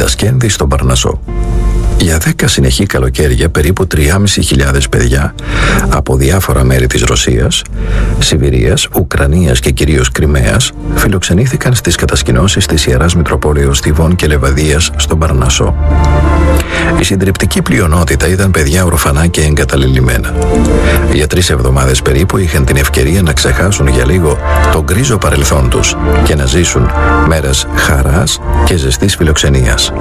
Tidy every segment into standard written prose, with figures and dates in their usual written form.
Τασκένδη στον Παρνασσό. Για 10 συνεχή καλοκαίρια περίπου 3.500 παιδιά από διάφορα μέρη της Ρωσίας, Σιβηρίας, Ουκρανίας και κυρίως Κριμαίας φιλοξενήθηκαν στις κατασκηνώσεις της Ιεράς Μητροπόλεως Θηβών και Λεβαδίας στον Παρνασσό. Η συντριπτική πλειονότητα ήταν παιδιά ορφανά και εγκαταλελειμμένα. Για 3 εβδομάδες περίπου είχαν την ευκαιρία να ξεχάσουν για λίγο το γκρίζο παρελθόν τους και να ζήσουν μέρες χαράς και ζεστής φιλοξενίας.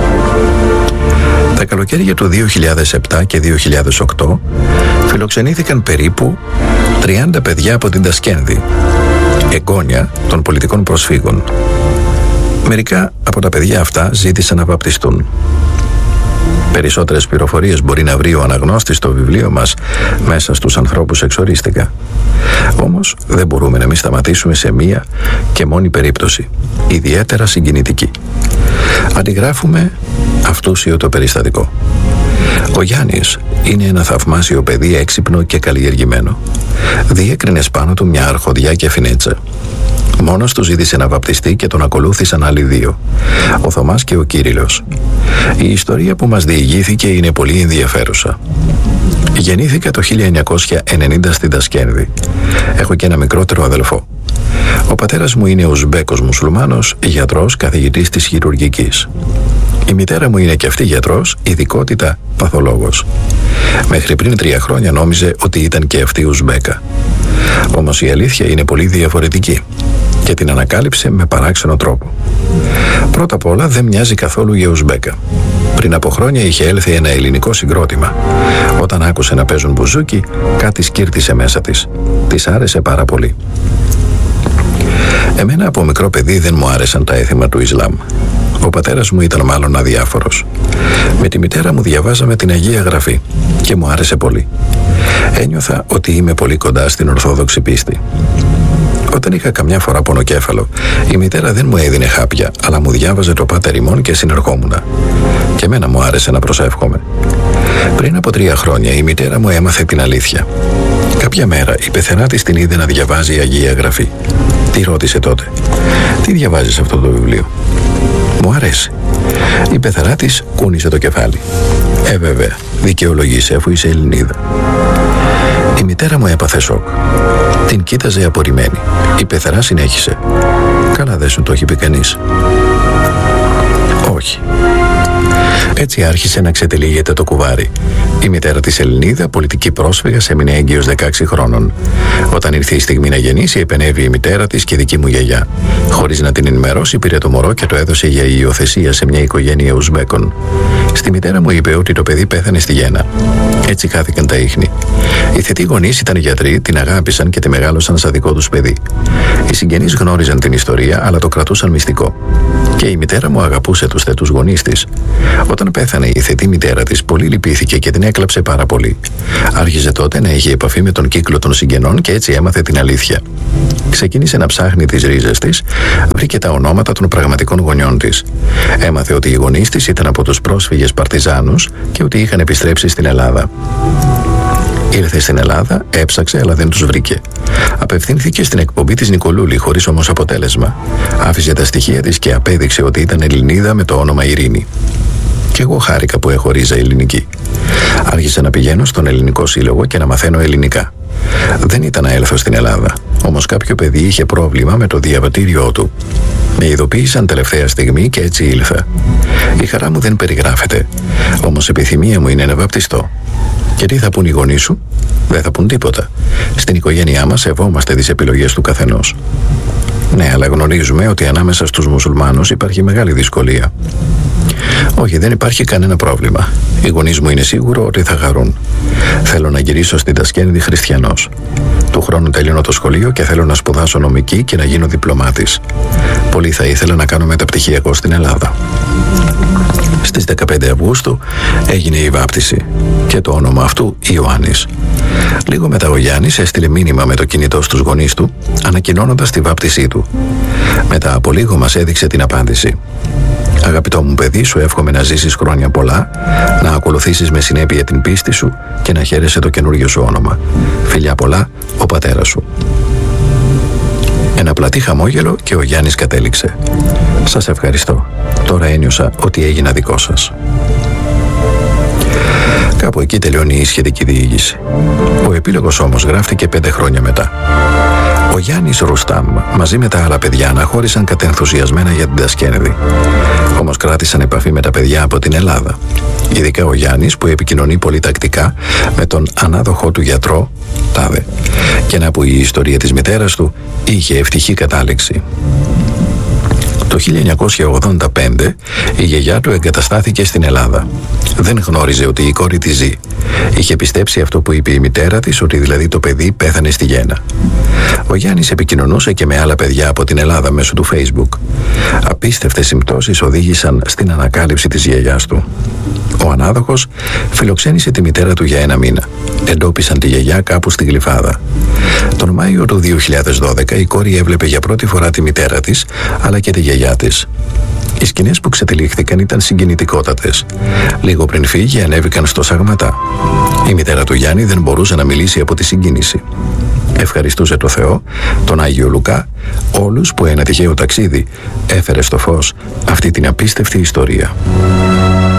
Τα καλοκαίρια του 2007 και 2008 φιλοξενήθηκαν περίπου 30 παιδιά από την Τασκένδη, εγγόνια των πολιτικών προσφύγων. Μερικά από τα παιδιά αυτά ζήτησαν να βαπτιστούν. Περισσότερες πληροφορίες μπορεί να βρει ο αναγνώστης στο βιβλίο μας μέσα στους ανθρώπους εξορίστηκα. Όμως δεν μπορούμε να μην σταματήσουμε σε μία και μόνη περίπτωση, ιδιαίτερα συγκινητική. Αντιγράφουμε αυτούσιο το περιστατικό. Ο Γιάννης είναι ένα θαυμάσιο παιδί, έξυπνο και καλλιεργημένο. Διέκρινες πάνω του μια αρχοδιά και φινέτσα. Μόνος του ζήτησε να βαπτιστεί και τον ακολούθησαν άλλοι 2, ο Θωμάς και ο Κύριλλος. Η ιστορία που μας διηγήθηκε είναι πολύ ενδιαφέρουσα. Γεννήθηκα το 1990 στην Τασκένδη. Έχω και ένα μικρότερο αδελφό. Ο πατέρας μου είναι Ουσμπέκος μουσουλμάνος, γιατρός, καθηγητής της χειρουργικής. Η μητέρα μου είναι και αυτή γιατρός, ειδικότητα παθολόγος. Μέχρι πριν 3 χρόνια νόμιζε ότι ήταν και αυτή Ουσμπέκα. Όμως η αλήθεια είναι πολύ διαφορετική και την ανακάλυψε με παράξενο τρόπο. Πρώτα απ' όλα δεν μοιάζει καθόλου για Ουσμπέκα. Πριν από χρόνια είχε έλθει ένα ελληνικό συγκρότημα. Όταν άκουσε να παίζουν μπουζούκι, κάτι σκύρτησε μέσα της. Της άρεσε πάρα πολύ. Εμένα από μικρό παιδί δεν μου άρεσαν τα έθιμα του Ισλάμ. Ο πατέρας μου ήταν μάλλον αδιάφορος. Με τη μητέρα μου διαβάζαμε την Αγία Γραφή και μου άρεσε πολύ. Ένιωθα ότι είμαι πολύ κοντά στην Ορθόδοξη πίστη. Όταν είχα καμιά φορά πονοκέφαλο, η μητέρα δεν μου έδινε χάπια, αλλά μου διάβαζε το Πάτερ ημών και συνερχόμουνα. Και εμένα μου άρεσε να προσεύχομαι. Πριν από 3 χρόνια η μητέρα μου έμαθε την αλήθεια. Κάποια μέρα η πεθερά της την είδε να διαβάζει η Αγία Γραφή. Τη ρώτησε τότε: «Τι διαβάζεις αυτό το βιβλίο?» «Μου αρέσει». Η πεθερά της κούνησε το κεφάλι. Βέβαια, δικαιολογήσε αφού είσαι Ελληνίδα». Η μητέρα μου έπαθε σοκ. Την κοίταζε απορριμμένη. Η πεθερά συνέχισε: «Καλά δεν σου το έχει πει κανείς?» «Όχι». Έτσι άρχισε να ξετυλίγεται το κουβάρι. Η μητέρα της Ελληνίδα, πολιτική πρόσφυγας, έμεινε έγκυος 16 χρόνων. Όταν ήρθε η στιγμή να γεννήσει, επενέβη η μητέρα της και δική μου γιαγιά. Χωρίς να την ενημερώσει, πήρε το μωρό και το έδωσε για υιοθεσία σε μια οικογένεια Ουσμπέκων. Στη μητέρα μου είπε ότι το παιδί πέθανε στη γέννα. Έτσι χάθηκαν τα ίχνη. Οι θετοί γονείς ήταν γιατροί, την αγάπησαν και τη μεγάλωσαν σαν δικό τους παιδί. Οι συγγενείς γνώριζαν την ιστορία, αλλά το κρατούσαν μυστικό. Και η μητέρα μου αγαπούσε τους θετούς γονείς της. Όταν πέθανε η θετή μητέρα της, πολύ λυπήθηκε και την έκλαψε πάρα πολύ. Άρχιζε τότε να είχε επαφή με τον κύκλο των συγγενών και έτσι έμαθε την αλήθεια. Ξεκίνησε να ψάχνει τις ρίζες της, βρήκε τα ονόματα των πραγματικών γονιών της. Έμαθε ότι οι γονείς της ήταν από τους πρόσφυγες παρτιζάνους και ότι είχαν επιστρέψει στην Ελλάδα. Ήρθε στην Ελλάδα, έψαξε αλλά δεν τους βρήκε. Απευθύνθηκε στην εκπομπή της Νικολούλη χωρίς όμως αποτέλεσμα. Άφησε τα στοιχεία της και απέδειξε ότι ήταν Ελληνίδα με το όνομα Ειρήνη. Κι εγώ χάρηκα που έχω ρίζα ελληνική. Άρχισα να πηγαίνω στον Ελληνικό Σύλλογο και να μαθαίνω ελληνικά. Δεν ήταν να έλθω στην Ελλάδα, όμως κάποιο παιδί είχε πρόβλημα με το διαβατήριό του. Με ειδοποίησαν τελευταία στιγμή και έτσι ήλθα. Η χαρά μου δεν περιγράφεται, όμως η επιθυμία μου είναι να βαπτιστώ. Και τι θα πούν οι γονείς σου? Δεν θα πούν τίποτα. Στην οικογένειά μας σεβόμαστε τις επιλογές του καθενός. Ναι, αλλά γνωρίζουμε ότι ανάμεσα στους μουσουλμάνους υπάρχει μεγάλη δυσκολία. Όχι, δεν υπάρχει κανένα πρόβλημα. Οι γονείς μου είναι σίγουρο ότι θα χαρούν. Θέλω να γυρίσω στην Τασκένδη χριστιανός. Του χρόνου τελειώνω το σχολείο και θέλω να σπουδάσω νομική και να γίνω διπλωμάτης. Πολύ θα ήθελα να κάνω μεταπτυχιακό στην Ελλάδα. Στις 15 Αυγούστου έγινε η βάπτιση και το όνομα αυτού Ιωάννης. Λίγο μετά ο Γιάννης έστειλε μήνυμα με το κινητό στους γονείς του, ανακοινώνοντας τη βάπτισή του. Μετά από λίγο μας έδειξε την απάντηση. Αγαπητό μου παιδί, σου εύχομαι να ζήσεις χρόνια πολλά, να ακολουθήσεις με συνέπεια την πίστη σου και να χαίρεσαι το καινούριο σου όνομα. Φιλιά πολλά, ο πατέρας σου. Ένα πλατή χαμόγελο και ο Γιάννης κατέληξε. Σας ευχαριστώ. Τώρα ένιωσα ότι έγινα δικό σας. Κάπου εκεί τελειώνει η σχετική διήγηση. Ο επίλογος όμως γράφτηκε 5 χρόνια μετά. Ο Γιάννης Ρουστάμ μαζί με τα άλλα παιδιά αναχώρησαν κατενθουσιασμένα για την Τασκένδη. Όμως κράτησαν επαφή με τα παιδιά από την Ελλάδα. Ειδικά ο Γιάννης, που επικοινωνεί πολύ τακτικά με τον ανάδοχό του γιατρό, Τάδε, και να που η ιστορία της μητέρας του είχε ευτυχή κατάληξη. Το 1985 η γιαγιά του εγκαταστάθηκε στην Ελλάδα. Δεν γνώριζε ότι η κόρη της ζει. Είχε πιστέψει αυτό που είπε η μητέρα της, ότι δηλαδή το παιδί πέθανε στη γέννα. Ο Γιάννης επικοινωνούσε και με άλλα παιδιά από την Ελλάδα μέσω του Facebook. Απίστευτες συμπτώσεις οδήγησαν στην ανακάλυψη της γιαγιάς του. Ο ανάδοχος φιλοξένησε τη μητέρα του για 1 μήνα. Εντόπισαν τη γιαγιά κάπου στη Γλυφάδα. Τον Μάιο του 2012 η κόρη έβλεπε για πρώτη φορά τη μητέρα της, αλλά και τη γιαγιά της. Οι σκηνές που ξετυλίχθηκαν ήταν συγκινητικότατες. Λίγο πριν φύγει ανέβηκαν στο Σαγματά. Η μητέρα του Γιάννη δεν μπορούσε να μιλήσει από τη συγκίνηση. Ευχαριστούσε το Θεό, τον Άγιο Λουκά, όλους που ένα τυχαίο ταξίδι έφερε στο φως αυτή την απίστευτη ιστορία.